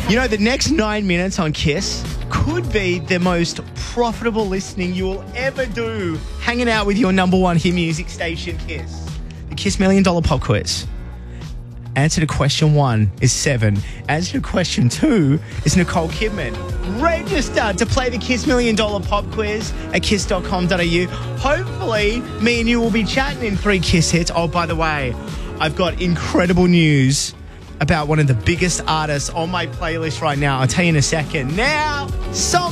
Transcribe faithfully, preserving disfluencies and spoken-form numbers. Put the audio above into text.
You know, the next nine minutes on Kiss could be the most profitable listening you will ever do hanging out with your number one hit music station, Kiss. The Kiss Million Dollar Pop Quiz. Answer to question one is Seven. Answer to question two is Nicole Kidman. Register to play the Kiss Million Dollar Pop Quiz at kiss dot com dot a u. Hopefully, me and you will be chatting in three Kiss hits. Oh, by the way, I've got incredible news about one of the biggest artists on my playlist right now. I'll tell you in a second. Now, some